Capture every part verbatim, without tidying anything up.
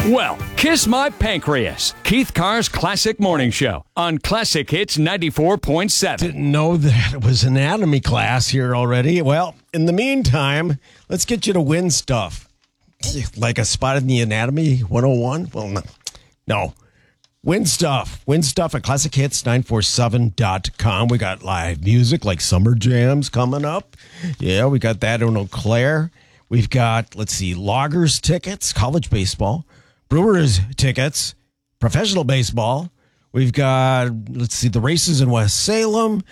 Well, kiss my pancreas. Keith Carr's Classic Morning Show on Classic Hits ninety-four point seven. Didn't know that it was anatomy class here already. Well, in the meantime, let's get you to win stuff. Like a spot in the Anatomy one oh one? Well, no. No. Win stuff. Win stuff at classic hits nine four seven dot com. We got live music like Summer Jams coming up. Yeah, we got that in Eau Claire. We've got, let's see, Loggers tickets, college baseball, Brewers tickets, professional baseball. We've got, let's see, the races in West Salem,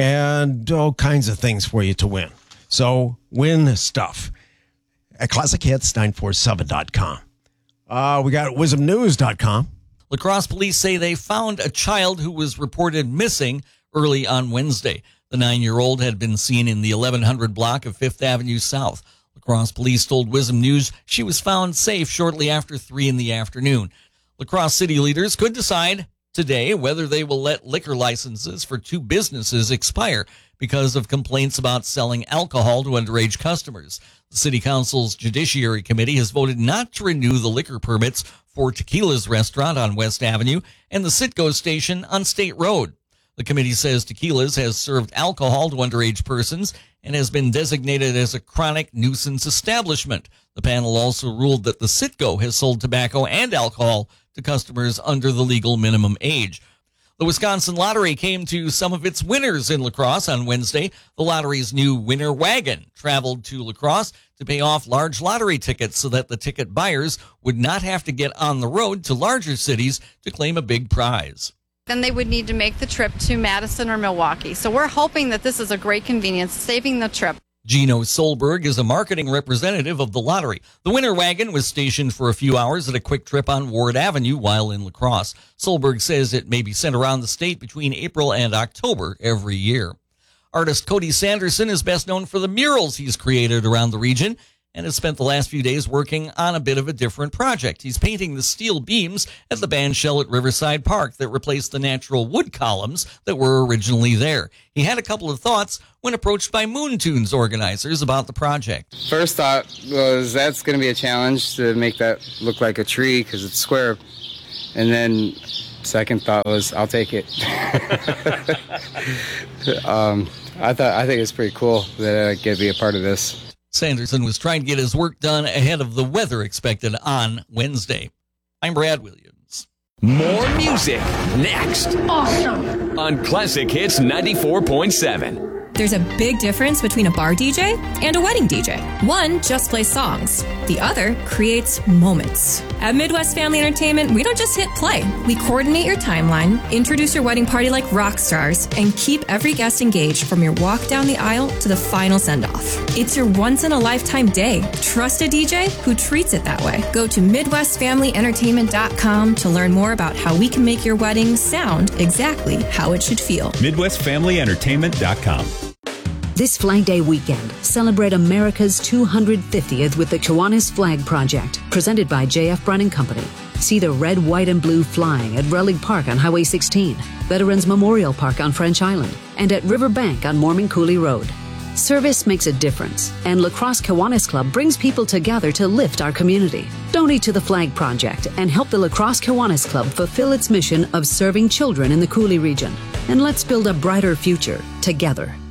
and all kinds of things for you to win. So win stuff at classic hits nine four seven dot com. Uh, we got wisdom news dot com. La Crosse police say they found a child who was reported missing early on Wednesday. The nine-year-old had been seen in the eleven hundred block of Fifth Avenue South. La Crosse police told Wisdom News she was found safe shortly after three in the afternoon. La Crosse city leaders could decide today whether they will let liquor licenses for two businesses expire because of complaints about selling alcohol to underage customers. The City Council's Judiciary Committee has voted not to renew the liquor permits for Tequila's restaurant on West Avenue and the Citgo station on State Road. The committee says Tequila's has served alcohol to underage persons and has been designated as a chronic nuisance establishment. The panel also ruled that the Citgo has sold tobacco and alcohol to customers under the legal minimum age. The Wisconsin Lottery came to some of its winners in La Crosse on Wednesday. The lottery's new winner wagon traveled to La Crosse to pay off large lottery tickets so that the ticket buyers would not have to get on the road to larger cities to claim a big prize. Then they would need to make the trip to Madison or Milwaukee. So we're hoping that this is a great convenience, saving the trip. Gino Solberg is a marketing representative of the lottery. The winter wagon was stationed for a few hours at a quick trip on Ward Avenue while in La Crosse. Solberg says it may be sent around the state between April and October every year. Artist Cody Sanderson is best known for the murals he's created around the region and has spent the last few days working on a bit of a different project. He's painting the steel beams at the band shell at Riverside Park that replaced the natural wood columns that were originally there. He had a couple of thoughts when approached by Moon Tunes organizers about the project. First thought was that's going to be a challenge to make that look like a tree because it's square. And then second thought was I'll take it. um, I thought I think it's pretty cool that I get to be a part of this. Sanderson was trying to get his work done ahead of the weather expected on Wednesday. I'm Brad Williams. More music next. Awesome. On Classic Hits ninety-four point seven. There's a big difference between a bar D J and a wedding D J. One just plays songs. The other creates moments. At Midwest Family Entertainment, we don't just hit play. We coordinate your timeline, introduce your wedding party like rock stars, and keep every guest engaged from your walk down the aisle to the final send-off. It's your once-in-a-lifetime day. Trust a D J who treats it that way. Go to Midwest Family Entertainment dot com to learn more about how we can make your wedding sound exactly how it should feel. Midwest Family Entertainment dot com. This Flag Day weekend, celebrate America's two hundred fiftieth with the Kiwanis Flag Project, presented by J F Brennan Company. See the red, white, and blue flying at Relic Park on Highway sixteen, Veterans Memorial Park on French Island, and at Riverbank on Mormon Coulee Road. Service makes a difference, and La Crosse Kiwanis Club brings people together to lift our community. Donate to the Flag Project and help the La Crosse Kiwanis Club fulfill its mission of serving children in the Coulee region. And let's build a brighter future together.